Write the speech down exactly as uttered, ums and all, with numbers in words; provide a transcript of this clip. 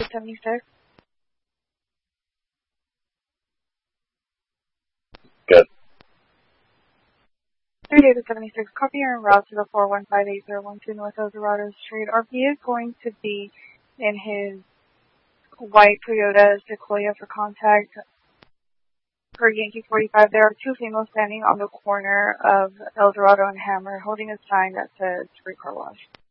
to seventy-six. Good. thirty-eight to seventy-six, copy your en route to the four one five eight zero one two North El Dorado Street. R P is going to be in his white Toyota Sequoia for contact for Yankee forty-five. There are two females standing on the corner of El Dorado and Hammer holding a sign that says free car wash.